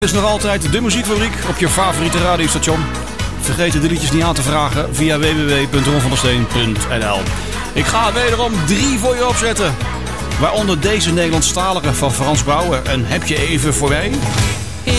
Is nog altijd de muziekfabriek op je favoriete radiostation. Vergeet de liedjes niet aan te vragen via www.ronvandersteen.nl. Ik ga wederom 3 voor je opzetten. Waaronder deze Nederlandstalige van Frans Brouwer. En heb je even voor mij?